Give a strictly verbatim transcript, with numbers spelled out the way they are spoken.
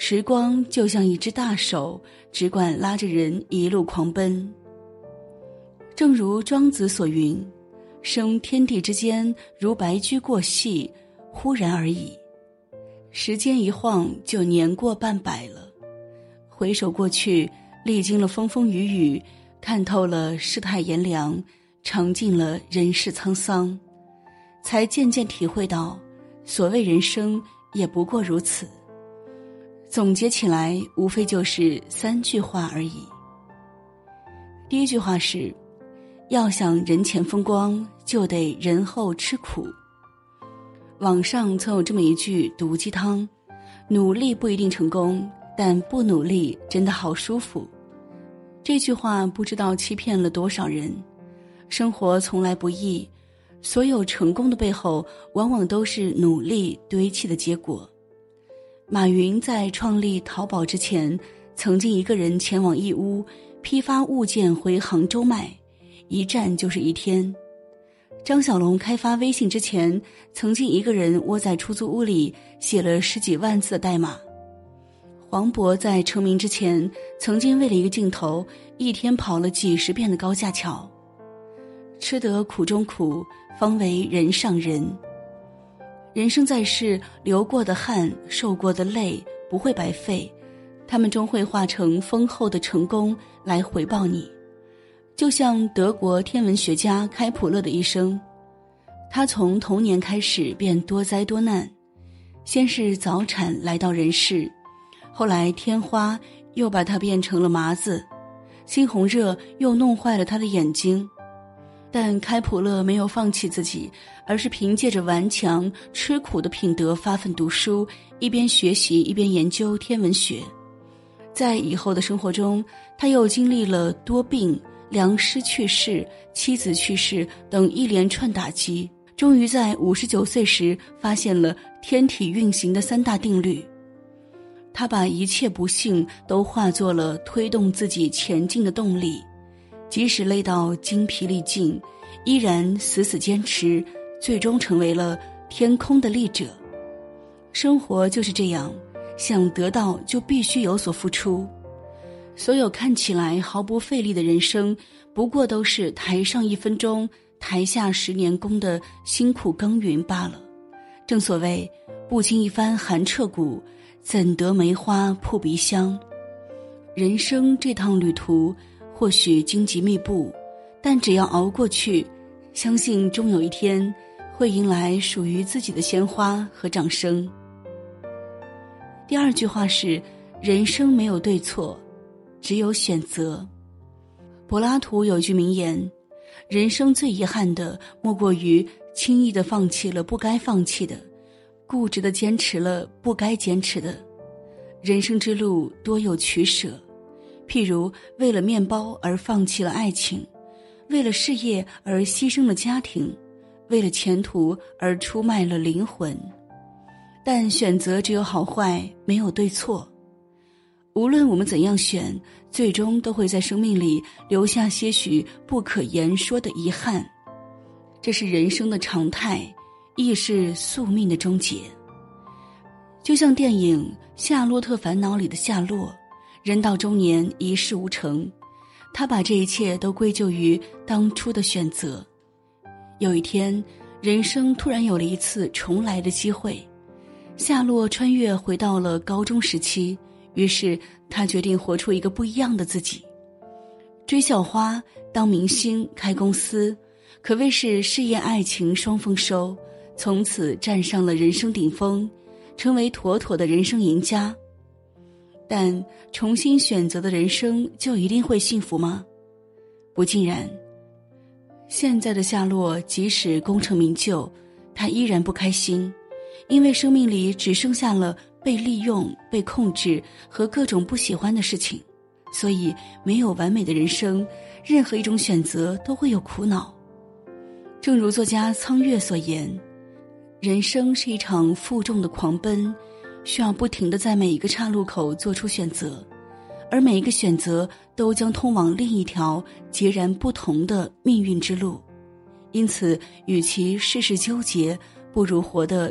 时光就像一只大手，只管拉着人一路狂奔。正如庄子所云，生天地之间，如白驹过隙，忽然而已。时间一晃就年过半百了，回首过去，历经了风风雨雨，看透了世态炎凉，尝尽了人世沧桑，才渐渐体会到，所谓人生也不过如此。总结起来，无非就是三句话而已。第一句话是，要想人前风光，就得人后吃苦。网上曾有这么一句毒鸡汤，努力不一定成功，但不努力真的好舒服。这句话不知道欺骗了多少人。生活从来不易，所有成功的背后往往都是努力堆砌的结果。马云在创立淘宝之前，曾经一个人前往义乌批发物件回杭州卖，一站就是一天。张小龙开发微信之前，曾经一个人窝在出租屋里写了十几万字的代码。黄渤在成名之前，曾经为了一个镜头，一天跑了几十遍的高架桥。吃得苦中苦，方为人上人。人生在世，流过的汗，受过的累不会白费，他们终会化成丰厚的成功来回报你。就像德国天文学家开普勒的一生，他从童年开始便多灾多难，先是早产来到人世，后来天花又把他变成了麻子，猩红热又弄坏了他的眼睛。但开普勒没有放弃自己，而是凭借着顽强吃苦的品德发奋读书，一边学习一边研究天文学。在以后的生活中，他又经历了多病、良师去世、妻子去世等一连串打击，终于在五十九岁时发现了天体运行的三大定律。他把一切不幸都化作了推动自己前进的动力，即使累到精疲力尽，依然死死坚持，最终成为了天空的力者。生活就是这样，想得到就必须有所付出。所有看起来毫不费力的人生，不过都是台上一分钟，台下十年功的辛苦耕耘罢了。正所谓，不经一番寒彻骨，怎得梅花扑鼻香。人生这趟旅途，或许荆棘密布，但只要熬过去，相信终有一天会迎来属于自己的鲜花和掌声。第二句话是，人生没有对错，只有选择。柏拉图有句名言，人生最遗憾的莫过于轻易地放弃了不该放弃的，固执地坚持了不该坚持的。人生之路多有取舍，譬如为了面包而放弃了爱情，为了事业而牺牲了家庭，为了前途而出卖了灵魂。但选择只有好坏，没有对错。无论我们怎样选，最终都会在生命里留下些许不可言说的遗憾。这是人生的常态，亦是宿命的终结。就像电影《夏洛特烦恼》里的夏洛，人到中年一事无成，他把这一切都归咎于当初的选择。有一天，人生突然有了一次重来的机会，夏洛穿越回到了高中时期，于是他决定活出一个不一样的自己。追校花，当明星，开公司，可谓是事业爱情双丰收，从此站上了人生顶峰，成为妥妥的人生赢家。但重新选择的人生就一定会幸福吗？不尽然。现在的夏洛即使功成名就，他依然不开心，因为生命里只剩下了被利用、被控制和各种不喜欢的事情。所以没有完美的人生，任何一种选择都会有苦恼。正如作家苍月所言，人生是一场负重的狂奔，需要不停地在每一个岔路口做出选择，而每一个选择都将通往另一条截然不同的命运之路。因此，与其事事纠结，不如活得